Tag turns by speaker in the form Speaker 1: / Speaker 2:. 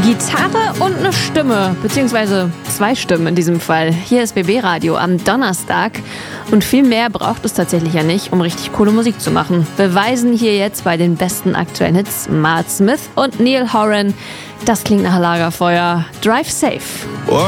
Speaker 1: Gitarre und eine Stimme, beziehungsweise 2 Stimmen in diesem Fall. Hier ist BB Radio am Donnerstag und viel mehr braucht es tatsächlich ja nicht, um richtig coole Musik zu machen. Beweisen hier jetzt bei den besten aktuellen Hits Mart Smith und Neil Horan. Das klingt nach Lagerfeuer. Drive safe.